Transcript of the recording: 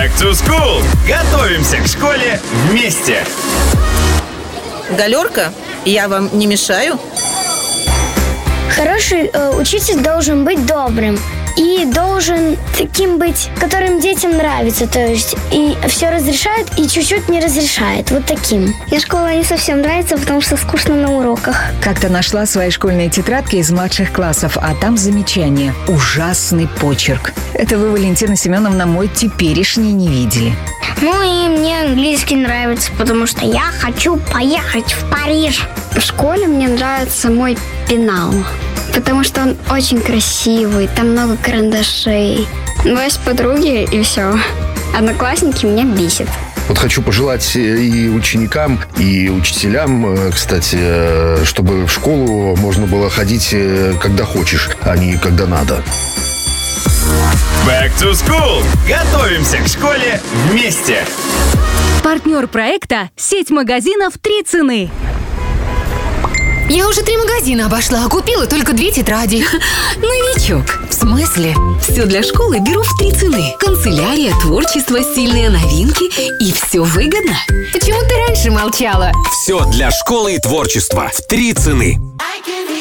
Back to school! Готовимся к школе вместе! Галерка, я вам не мешаю? Хороший учитель должен быть добрым и должен таким быть, которым детям нравится. То есть и все разрешает, и чуть-чуть не разрешает. Вот таким. Мне школа не совсем нравится, потому что скучно на уроках. Как-то нашла свои школьные тетрадки из младших классов, а там замечание: ужасный почерк. Это вы, Валентина Семеновна, мой теперешний не видели. Ну и мне английский нравится, потому что я хочу поехать в Париж. В школе мне нравится мой пенал, потому что он очень красивый, там много карандашей. Но есть подруги, и все. Одноклассники меня бесят. Вот хочу пожелать и ученикам, и учителям, кстати, чтобы в школу можно было ходить, когда хочешь, а не когда надо. Back to school! Готовимся к школе вместе! Партнер проекта – сеть магазинов «Три цены». Я уже 3 магазина обошла, а купила только 2 тетради. Новичок. В смысле? Все для школы беру в 3 цены. Канцелярия, творчество, стильные новинки. И все выгодно. Почему ты раньше молчала? Все для школы и творчества в 3 цены.